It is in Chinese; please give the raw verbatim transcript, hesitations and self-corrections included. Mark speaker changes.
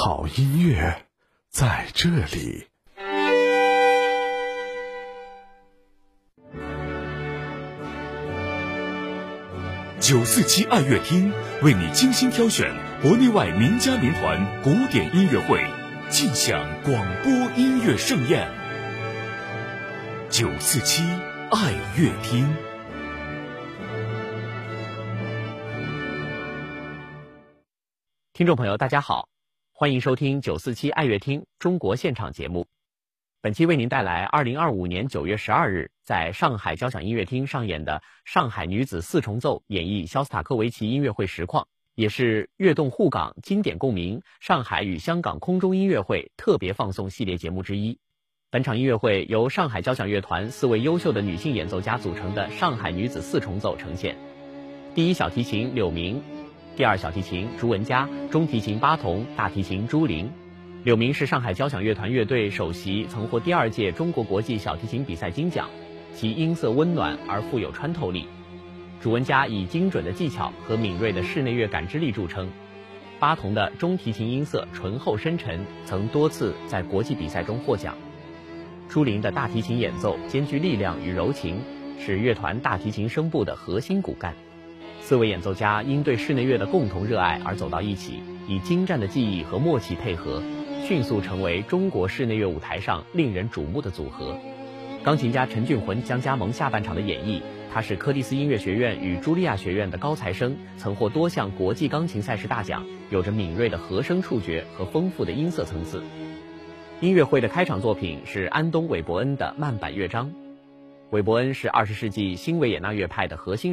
Speaker 1: 好音乐在这里。
Speaker 2: 九四七爱乐厅为你精心挑选国内外名家名团古典音乐会，尽享广播音乐盛宴。九四七爱乐厅。
Speaker 3: 听众朋友大家好，欢迎收听九四七爱乐厅中国现场节目。本期为您带来二零二五年九月十二日在上海交响音乐厅上演的上海女子四重奏演绎肖斯塔科维奇音乐会实况，也是悦动沪港经典共鸣上海与香港空中音乐会特别放送系列节目之一。本场音乐会由上海交响乐团四位优秀的女性演奏家组成的上海女子四重奏呈现。第一小提琴柳明，第二小提琴朱文佳，中提琴巴童，大提琴朱琳。柳明是上海交响乐团乐队首席，曾获第二届中国国际小提琴比赛金奖，其音色温暖而富有穿透力。朱文佳以精准的技巧和敏锐的室内乐感知力著称。巴童的中提琴音色醇厚深沉，曾多次在国际比赛中获奖。朱琳的大提琴演奏兼具力量与柔情，是乐团大提琴声部的核心骨干。四位演奏家因对室内乐的共同热爱而走到一起，以精湛的技艺和默契配合，迅速成为中国室内乐舞台上令人瞩目的组合。钢琴家陈俊浑将加盟下半场的演绎，他是柯蒂斯音乐学院与茱莉亚学院的高材生，曾获多项国际钢琴赛事大奖，有着敏锐的和声触觉和丰富的音色层次。音乐会的开场作品是安东·韦伯恩的慢板乐章。韦伯恩是二十世纪新维也纳乐派的核心